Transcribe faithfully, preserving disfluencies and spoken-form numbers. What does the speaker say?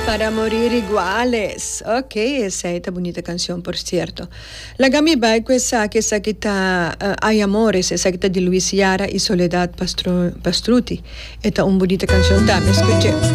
Para morir iguales. Ok, esa es una bonita canción, por cierto. La gamiba è questa che sa che ta uh, Hay Amores, esa che ta di Luis Yara y Soledad Pastru, Pastruti. Esta una bonita canción también, escuché.